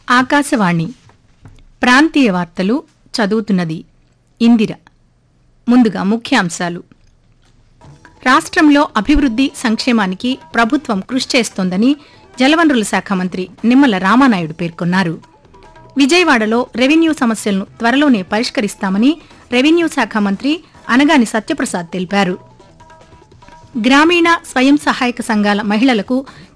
ఆకాశవాణి ప్రాంతీయ వార్తలు చదువుతున్నది ఇందిర. ముందుగా ముఖ్యాంశాలు. రాష్ట్రంలో అభివృద్ది సంక్షేమానికి ప్రభుత్వం కృషి చేస్తోందని జలవనరుల శాఖ మంత్రి నిమ్మల రామానాయుడు పేర్కొన్నారు. విజయవాడలో రెవెన్యూ సమస్యలను త్వరలోనే పరిష్కరిస్తామని రెవెన్యూ శాఖ మంత్రి అనగాని సత్యప్రసాద్ తెలిపారు. గ్రామీణ స్వయం సహాయక సంఘాల మహిళలకు